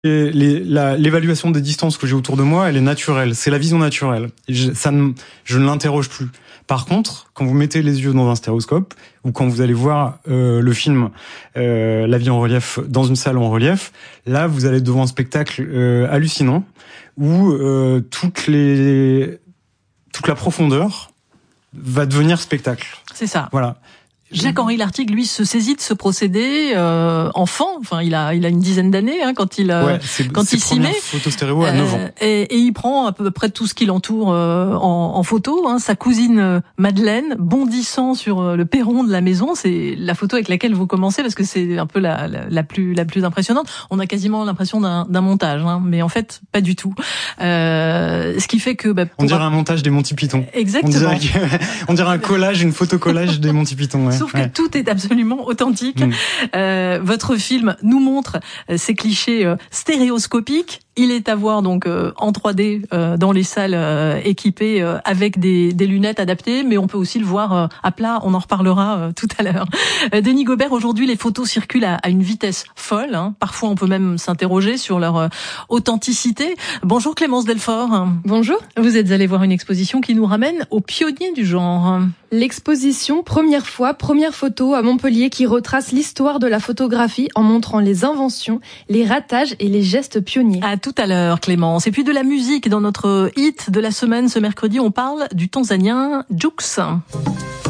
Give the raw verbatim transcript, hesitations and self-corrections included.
Et les, la, l'évaluation des distances que j'ai autour de moi, elle est naturelle. C'est la vision naturelle. Et je, ça ne, je ne l'interroge plus. Par contre, quand vous mettez les yeux dans un stéréoscope ou quand vous allez voir euh, le film euh, La vie en relief dans une salle en relief, là, vous allez devant un spectacle euh, hallucinant où euh, toutes les, toute la profondeur va devenir spectacle. C'est ça. Voilà. Jacques-Henri Lartigue, lui, se saisit de ce procédé euh, enfant. Enfin, il a, il a une dizaine d'années hein, quand il, euh, ouais, c'est, quand c'est il s'y met. Photo stéréo à neuf ans. Et, et il prend à peu près tout ce qui l'entoure euh, en, en photo. Hein. Sa cousine euh, Madeleine bondissant sur euh, le perron de la maison, c'est la photo avec laquelle vous commencez parce que c'est un peu la, la, la plus, la plus impressionnante. On a quasiment l'impression d'un, d'un montage, hein, mais en fait, pas du tout. Euh, ce qui fait que, bah, on dirait un montage des Monty Python. Exactement. On dirait, que, on dirait un collage, une photo collage des Monty Python. Ouais. Sauf que ouais. tout est absolument authentique. Mmh. Euh, votre film nous montre euh, ces clichés euh, stéréoscopiques. Il est à voir donc euh, en trois D euh, dans les salles euh, équipées euh, avec des, des lunettes adaptées, mais on peut aussi le voir euh, à plat. On en reparlera euh, tout à l'heure. Euh, Denis Gobert, aujourd'hui, les photos circulent à, à une vitesse folle. Hein. Parfois, on peut même s'interroger sur leur euh, authenticité. Bonjour Clémence Delfort. Bonjour. Vous êtes allée voir une exposition qui nous ramène aux pionniers du genre. L'exposition Première fois, première photo à Montpellier qui retrace l'histoire de la photographie en montrant les inventions, les ratages et les gestes pionniers. À tout à l'heure, Clémence. Et puis de la musique dans notre hit de la semaine ce mercredi, on parle du Tanzanien Jux.